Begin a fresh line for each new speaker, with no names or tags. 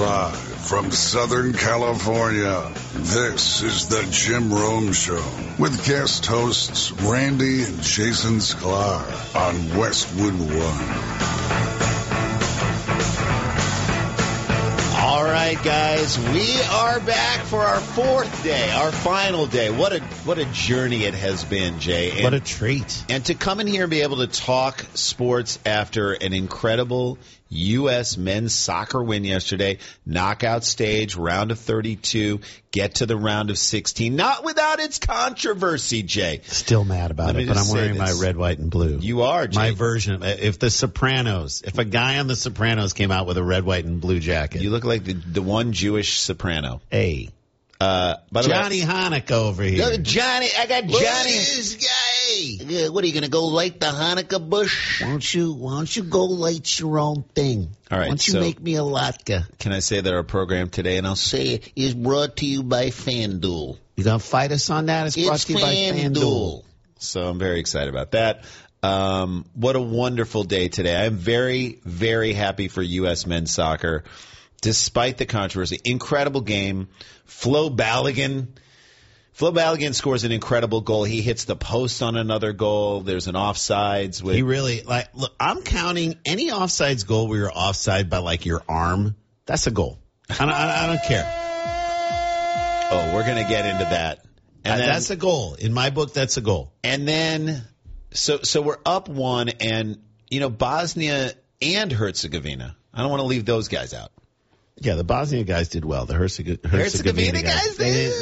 Live from Southern California, this is the Jim Rome Show with guest hosts Randy and Jason Sklar on Westwood One.
All right, guys, we are back for our fourth day, our final day. What a journey it has been, Jay. And,
what a treat.
And to come in here and be able to talk sports after an incredible U.S. men's soccer win yesterday, knockout stage, round of 32, get to the round of 16, not without its controversy, Jay.
Still mad about it, but I'm wearing my red, white, and blue.
You are, Jay.
My version. If a guy on The Sopranos came out with a red, white, and blue jacket.
You look like the one Jewish soprano.
Hey.
By the
Johnny Hanukkah over here.
I got Johnny.
This guy.
What are you going to go light the Hanukkah bush?
Why don't you go light your own thing?
All right.
Why don't you make me a latke?
Can I say that our program today, and I'll say it, is brought to you by FanDuel.
You going to fight us on that? It's brought to you by FanDuel.
So I'm very excited about that. What a wonderful day today. I'm very, very happy for U.S. men's soccer. Despite the controversy, incredible game. Flo Balogun scores an incredible goal. He hits the post on another goal. There's an offsides.
He really, look, I'm counting any offsides goal where you're offside by, your arm. That's a goal. I don't care.
Oh, we're going to get into that. And then,
that's a goal. In my book, that's a goal.
And then, so we're up one, and, Bosnia and Herzegovina. I don't want to leave those guys out.
Yeah, the Bosnia guys did well. The Herzegovina guys.